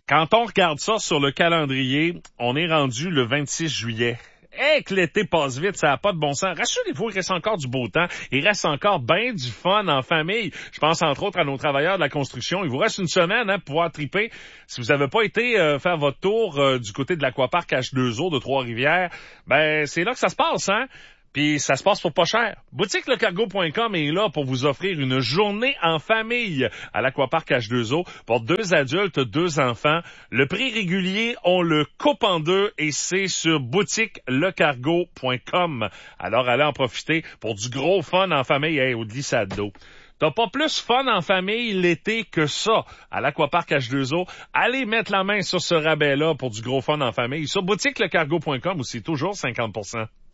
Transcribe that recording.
Quand on regarde ça sur le calendrier, on est rendu le 26 juillet. Que l'été passe vite, ça n'a pas de bon sens. Rassurez-vous, il reste encore du beau temps. Il reste encore bien du fun en famille. Je pense entre autres à nos travailleurs de la construction. Il vous reste une semaine pour pouvoir triper. Si vous n'avez pas été faire votre tour du côté de l'aquapark H2O de Trois-Rivières, ben c'est là que ça se passe, hein? Puis ça se passe pour pas cher. BoutiqueLeCargo.com est là pour vous offrir une journée en famille à l'aquapark H2O pour 2 adultes, 2 enfants. Le prix régulier, on le coupe en 2 et c'est sur BoutiqueLeCargo.com. Alors allez en profiter pour du gros fun en famille au glissade d'eau. T'as pas plus fun en famille l'été que ça à l'aquapark H2O. Allez mettre la main sur ce rabais-là pour du gros fun en famille sur BoutiqueLeCargo.com où c'est toujours 50%.